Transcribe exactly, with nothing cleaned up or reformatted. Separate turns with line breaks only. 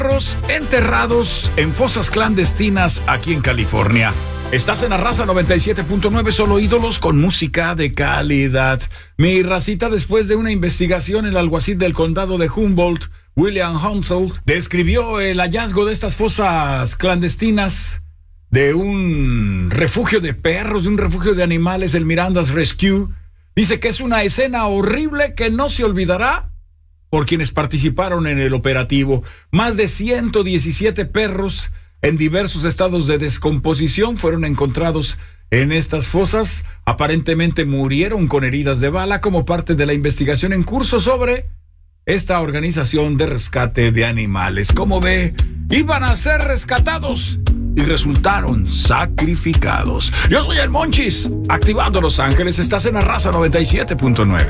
Perros enterrados en fosas clandestinas aquí en California. Estás en la Raza noventa y siete punto nueve, solo ídolos con música de calidad. Mi racita, después de una investigación, el alguacil del condado de Humboldt, William Humboldt, describió el hallazgo de estas fosas clandestinas de un refugio de perros, de un refugio de animales, el Miranda's Rescue. Dice que es una escena horrible que no se olvidará por quienes participaron en el operativo. Más de ciento diecisiete perros en diversos estados de descomposición fueron encontrados en estas fosas. Aparentemente murieron con heridas de bala como parte de la investigación en curso sobre esta organización de rescate de animales. Como ve, iban a ser rescatados y resultaron sacrificados. Yo soy el Monchis, activando Los Ángeles. Estás en la Raza noventa y siete punto nueve.